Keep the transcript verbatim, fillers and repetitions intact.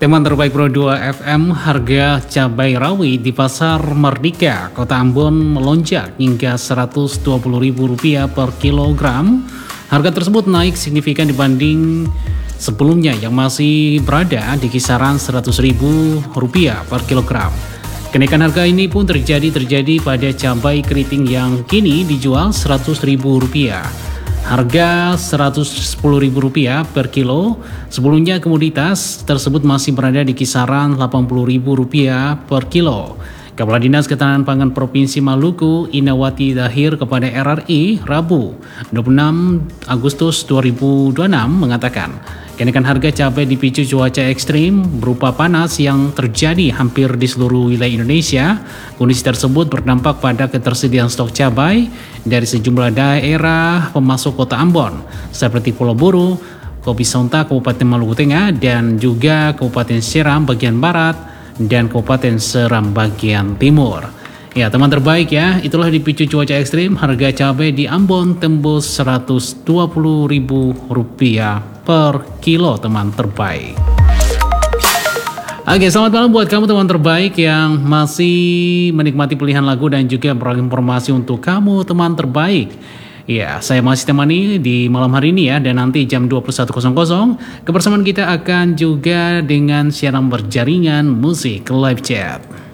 Teman terbaik Pro dua F M, harga cabai rawit di Pasar Merdeka, Kota Ambon melonjak hingga seratus dua puluh ribu rupiah per kilogram. Harga tersebut naik signifikan dibanding sebelumnya yang masih berada di kisaran seratus ribu rupiah per kilogram. Kenaikan harga ini pun terjadi terjadi pada cabai keriting yang kini dijual seratus ribu rupiah. Harga seratus sepuluh ribu rupiah per kilo. Sebelumnya komoditas tersebut masih berada di kisaran delapan puluh ribu rupiah per kilo. Kepala Dinas Ketahanan Pangan Provinsi Maluku, Inawati Dahir, kepada R R I Rabu dua puluh enam Agustus dua ribu dua puluh enam mengatakan, kenaikan harga cabai dipicu cuaca ekstrim berupa panas yang terjadi hampir di seluruh wilayah Indonesia. Kondisi tersebut berdampak pada ketersediaan stok cabai dari sejumlah daerah pemasok Kota Ambon seperti Pulau Buru, Kopi Sonta, Kabupaten Maluku Tengah, dan juga Kabupaten Seram bagian barat dan Kabupaten Seram bagian timur. Ya teman terbaik ya, itulah dipicu cuaca ekstrim, harga cabai di Ambon tembus seratus dua puluh ribu rupiah per kilo teman terbaik. Oke, selamat malam buat kamu teman terbaik yang masih menikmati pilihan lagu dan juga berinformasi untuk kamu teman terbaik. Ya, saya masih temani di malam hari ini ya, dan nanti jam dua puluh satu nol nol kebersamaan kita akan juga dengan siaran berjaringan musik live chat.